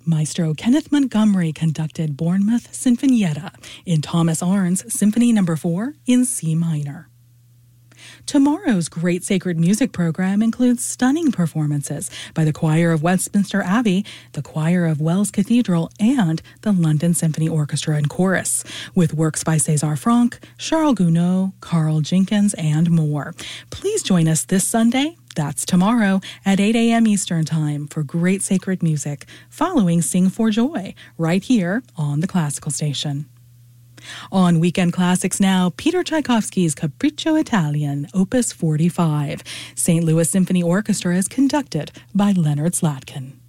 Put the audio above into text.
Maestro Kenneth Montgomery conducted Bournemouth Sinfonietta in Thomas Arne's Symphony No. 4 in C minor. Tomorrow's Great Sacred Music program includes stunning performances by the Choir of Westminster Abbey, the Choir of Wells Cathedral, and the London Symphony Orchestra and Chorus, with works by César Franck, Charles Gounod, Carl Jenkins, and more. Please join us this Sunday, that's tomorrow, at 8 a.m. Eastern Time for Great Sacred Music, following Sing for Joy, right here on the Classical Station. On Weekend Classics now, Peter Tchaikovsky's Capriccio Italian, Opus 45. St. Louis Symphony Orchestra is conducted by Leonard Slatkin.